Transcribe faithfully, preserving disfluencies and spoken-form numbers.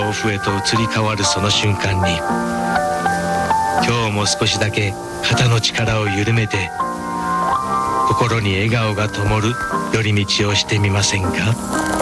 オフへと移り変わるその瞬間に、今日も少しだけ肩の力を緩めて心に笑顔が灯る寄り道をしてみませんか？